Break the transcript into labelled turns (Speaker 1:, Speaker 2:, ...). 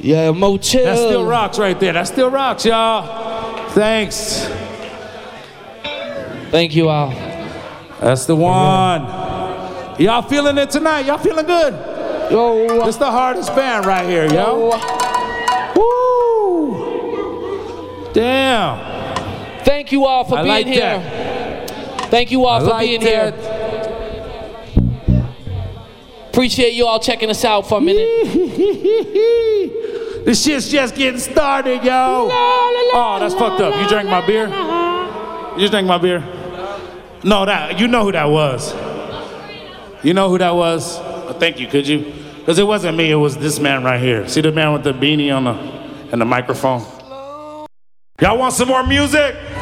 Speaker 1: Yeah, Motel.
Speaker 2: That still rocks right there. That still rocks, y'all. Thanks.
Speaker 1: Thank you all.
Speaker 2: That's the one. Y'all feeling it tonight? Y'all feeling good?
Speaker 1: Yo.
Speaker 2: It's the hardest band right here, yo. Woo! Damn.
Speaker 1: Thank you all for being
Speaker 2: like
Speaker 1: here.
Speaker 2: That.
Speaker 1: Thank you all for being here. Appreciate you all checking us out for a minute.
Speaker 2: This shit's just getting started, yo. Oh, that's fucked up. You drank my beer? You drank my beer? No, you know who that was. You know who that was? Oh, thank you, could you? Because it wasn't me, it was this man right here. See the man with the beanie on and the microphone? Y'all want some more music?